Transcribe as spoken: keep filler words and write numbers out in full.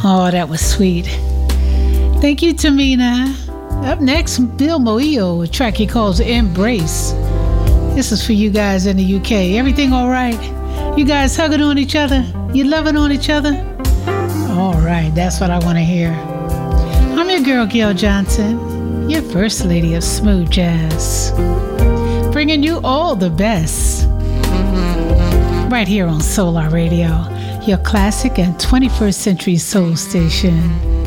Oh, that was sweet. Thank you, Tamina. Up next, Bill Moio, a track he calls Embrace. This is for you guys in the U K. Everything all right? You guys hugging on each other? You loving on each other? All right, that's what I want to hear. I'm your girl, Gail Johnson, your first lady of smooth jazz, bringing you all the best right here on Solar Radio, your classic and twenty-first century soul station.